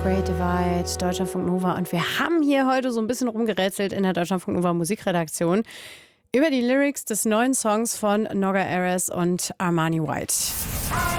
Great Divide, Deutschlandfunk Nova. Und wir haben hier heute so ein bisschen rumgerätselt in der Deutschlandfunk Nova Musikredaktion über die Lyrics des neuen Songs von Noga Erez und Armani White.